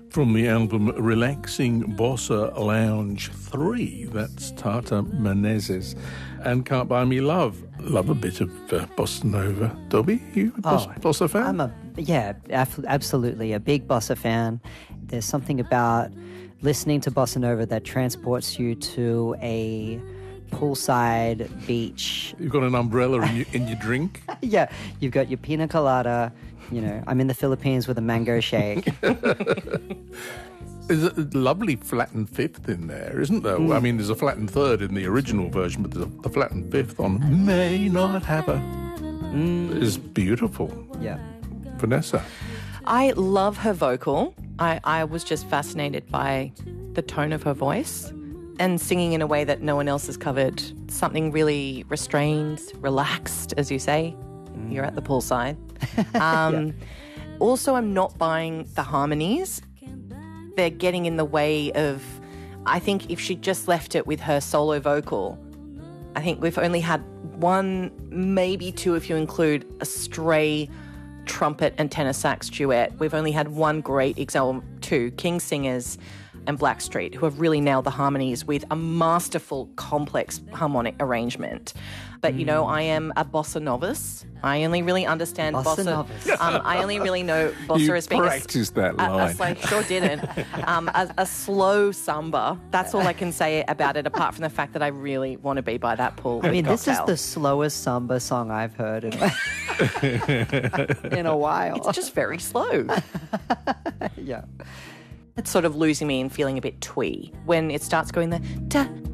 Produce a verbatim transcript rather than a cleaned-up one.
From the album Relaxing Bossa Lounge three, that's Tata Menezes. And Can't Buy Me Love. Love a bit of uh, Bossa Nova. Dobby, you a boss, oh, Bossa fan? I'm a, yeah, af- absolutely. A big Bossa fan. There's something about listening to Bossa Nova that transports you to a poolside beach. You've got an umbrella in your, in your drink? Yeah, you've got your pina colada. You know, I'm in the Philippines with a mango shake. There's a lovely flattened fifth in there, isn't there? Mm. I mean, there's a flattened third in the original version, but there's a, a flattened fifth on May Not Have Her. Mm. It's beautiful. Yeah. Vanessa? I love her vocal. I, I was just fascinated by the tone of her voice and singing in a way that no one else has covered. Something really restrained, relaxed, as you say. Mm. You're at the poolside. Um, yeah. Also, I'm not buying the harmonies. They're getting in the way of, I think if she just left it with her solo vocal, I think we've only had one, maybe two if you include a stray trumpet and tenor sax duet. We've only had one great example, two, King Singers and Blackstreet, who have really nailed the harmonies with a masterful, complex harmonic arrangement. But, you know, I am a bossa novice. I only really understand bossa. bossa. Novice. Um, I only really know bossa you as being practiced a, that line. A, a, I sure didn't. Um, a, a slow samba. That's all I can say about it, apart from the fact that I really want to be by that pool. I mean, cocktail. This is the slowest samba song I've heard in, in a while. It's just very slow. Yeah. It's sort of losing me and feeling a bit twee when it starts going the da